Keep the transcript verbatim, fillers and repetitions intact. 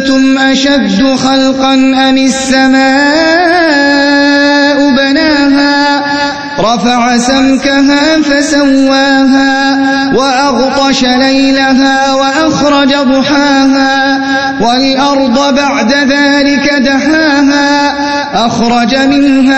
أأنتم أشد خلقا أم السماء بناها رفع سمكها فسواها وأغطش ليلها وأخرج ضحاها والأرض بعد ذلك دحاها أخرج منها